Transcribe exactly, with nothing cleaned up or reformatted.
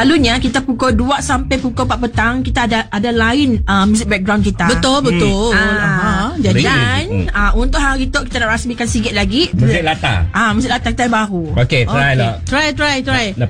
selalunya kita pukul dua sampai pukul empat petang kita ada ada lain uh, music background kita. Betul betul. Hmm. Ah, Jadi dan Hmm. uh, untuk hari tu kita nak rasmikan sikit lagi. Muzik latar. Ah, music latar kita baru. Okey, try lah. Try try try.